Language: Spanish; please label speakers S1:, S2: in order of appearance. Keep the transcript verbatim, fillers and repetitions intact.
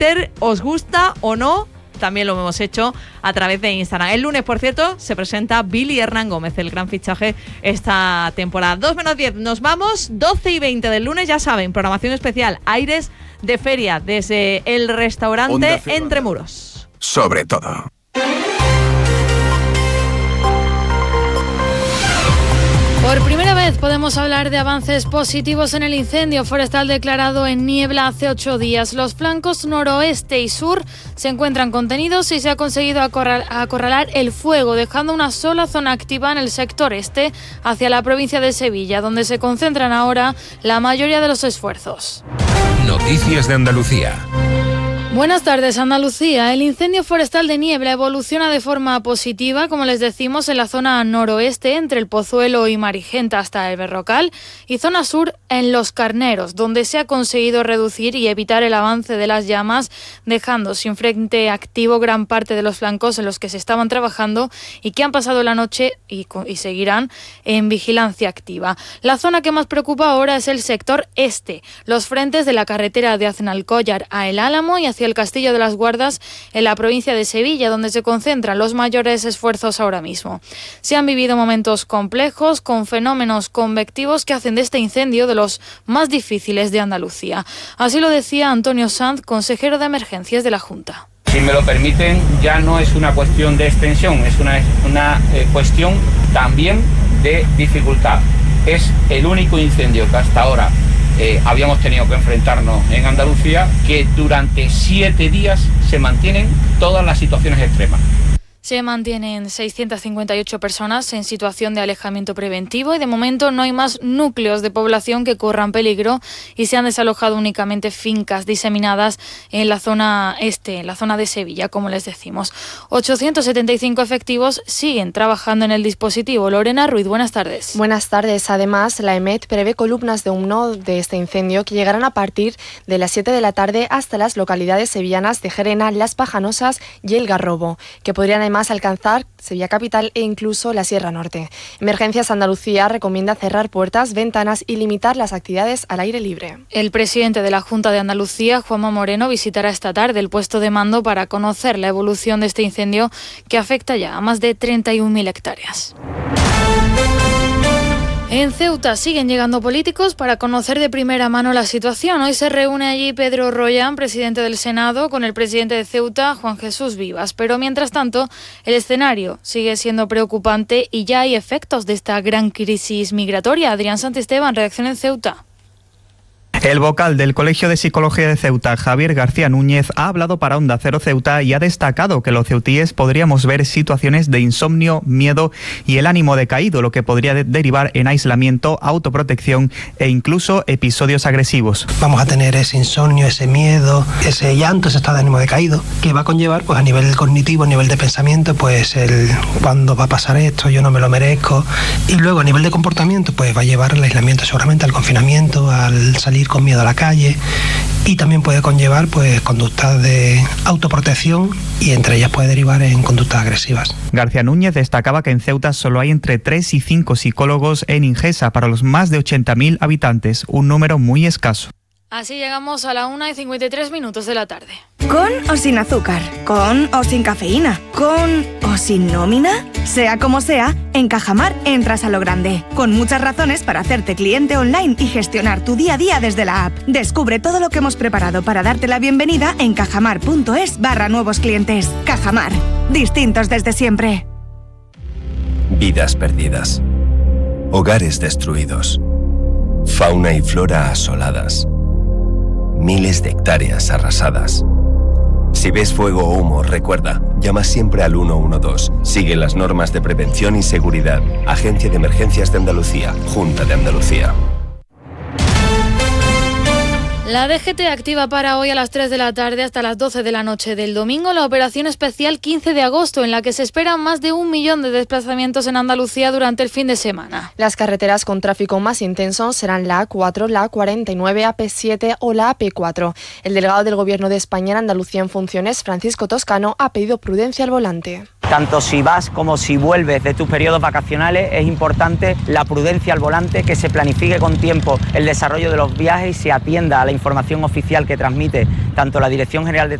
S1: Twitter. ¿Os gusta o no? También lo hemos hecho a través de Instagram. El lunes, por cierto, se presenta Billy Hernán Gómez, el gran fichaje esta temporada. dos menos diez, nos vamos. doce y veinte del lunes, ya saben, programación especial, Aires de Feria, desde el restaurante Entre Muros.
S2: Sobre todo.
S3: Por primera vez podemos hablar de avances positivos en el incendio forestal declarado en Niebla hace ocho días. Los flancos noroeste y sur se encuentran contenidos y se ha conseguido acorral- acorralar el fuego, dejando una sola zona activa en el sector este hacia la provincia de Sevilla, donde se concentran ahora la mayoría de los esfuerzos.
S4: Noticias de Andalucía.
S3: Buenas tardes, Andalucía. El incendio forestal de Niebla evoluciona de forma positiva, como les decimos, en la zona noroeste, entre el Pozuelo y Marigenta hasta el Berrocal, y zona sur en Los Carneros, donde se ha conseguido reducir y evitar el avance de las llamas, dejando sin frente activo gran parte de los flancos en los que se estaban trabajando y que han pasado la noche y, y seguirán en vigilancia activa. La zona que más preocupa ahora es el sector este, los frentes de la carretera de Aznalcóllar a El Álamo y hacia el Castillo de las Guardas en la provincia de Sevilla, donde se concentran los mayores esfuerzos ahora mismo. Se han vivido momentos complejos con fenómenos convectivos que hacen de este incendio de los más difíciles de Andalucía. Así lo decía Antonio Sanz, consejero de Emergencias de la Junta.
S5: Si me lo permiten, ya no es una cuestión de extensión, es una, una eh, cuestión también de dificultad. Es el único incendio que hasta ahora Eh, habíamos tenido que enfrentarnos en Andalucía, que durante siete días se mantienen todas las situaciones extremas.
S3: Se mantienen seiscientas cincuenta y ocho personas en situación de alejamiento preventivo y de momento no hay más núcleos de población que corran peligro y se han desalojado únicamente fincas diseminadas en la zona este, en la zona de Sevilla, como les decimos. ochocientos setenta y cinco efectivos siguen trabajando en el dispositivo. Lorena Ruiz, buenas tardes.
S6: Buenas tardes. Además, la EMET prevé columnas de humo de este incendio que llegarán a partir de las siete de la tarde hasta las localidades sevillanas de Gerena, Las Pajanosas y El Garrobo, que podrían además alcanzar Sevilla Capital e incluso la Sierra Norte. Emergencias Andalucía recomienda cerrar puertas, ventanas y limitar las actividades al aire libre.
S3: El presidente de la Junta de Andalucía, Juanma Moreno, visitará esta tarde el puesto de mando para conocer la evolución de este incendio que afecta ya a más de treinta y un mil hectáreas. En Ceuta siguen llegando políticos para conocer de primera mano la situación. Hoy se reúne allí Pedro Rollán, presidente del Senado, con el presidente de Ceuta, Juan Jesús Vivas. Pero mientras tanto, el escenario sigue siendo preocupante y ya hay efectos de esta gran crisis migratoria. Adrián Santisteban, redacción en Ceuta.
S7: El vocal del Colegio de Psicología de Ceuta, Javier García Núñez, ha hablado para Onda Cero Ceuta y ha destacado que los ceutíes podríamos ver situaciones de insomnio, miedo y el ánimo decaído, lo que podría de- derivar en aislamiento, autoprotección e incluso episodios agresivos.
S8: Vamos a tener ese insomnio, ese miedo, ese llanto, ese estado de ánimo decaído, que va a conllevar, pues a nivel cognitivo, a nivel de pensamiento, pues el cuándo va a pasar esto, yo no me lo merezco. Y luego a nivel de comportamiento, pues va a llevar al aislamiento seguramente, al confinamiento, al salir con miedo a la calle, y también puede conllevar pues conductas de autoprotección y entre ellas puede derivar en conductas agresivas.
S7: García Núñez destacaba que en Ceuta solo hay entre tres y cinco psicólogos en Ingesa para los más de ochenta mil habitantes, un número muy escaso.
S3: Así llegamos a la una y cincuenta y tres minutos de la tarde.
S9: ¿Con o sin azúcar? ¿Con o sin cafeína? ¿Con o sin nómina? Sea como sea, en Cajamar entras a lo grande, con muchas razones para hacerte cliente online y gestionar tu día a día desde la app. Descubre todo lo que hemos preparado para darte la bienvenida en cajamar.es barra nuevos clientes. Cajamar, distintos desde siempre.
S10: Vidas perdidas. Hogares destruidos. Fauna y flora asoladas. Miles de hectáreas arrasadas. Si ves fuego o humo, recuerda, llama siempre al uno uno dos. Sigue las normas de prevención y seguridad. Agencia de Emergencias de Andalucía, Junta de Andalucía.
S3: La D G T activa para hoy a las tres de la tarde hasta las doce de la noche del domingo la operación especial quince de agosto, en la que se esperan más de un millón de desplazamientos en Andalucía durante el fin de semana.
S6: Las carreteras con tráfico más intenso serán la A cuatro, la A cuarenta y nueve, A P siete o la A P cuatro. El delegado del Gobierno de España en Andalucía en funciones, Francisco Toscano, ha pedido prudencia al volante.
S2: tanto si vas como si vuelves de tus periodos vacacionales, es importante la prudencia al volante, que se planifique con tiempo el desarrollo de los viajes y se atienda a la información oficial que transmite tanto la Dirección General de